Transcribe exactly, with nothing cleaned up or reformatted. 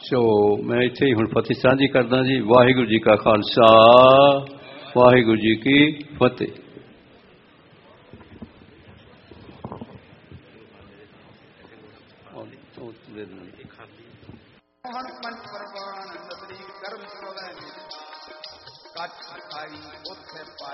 ਸੋ ਮੈਂ ਇੱਥੇ ਹੀ ਹੁਣ ਫਤਿਹ ਸਾਂਝੀ ਕਰਦਾ ਜੀ। ਵਾਹਿਗੁਰੂ ਜੀ ਕਾ ਖਾਲਸਾ, ਵਾਹਿਗੁਰੂ ਜੀ ਕੀ ਫਤਿਹ। ਹਨੂਮੰਤ ਪਰਵਾਨ ਨਦਰੀ ਕਰਮ ਸੁਣੈ ਕੱਟ ਖਾਈ ਉੱਥੇ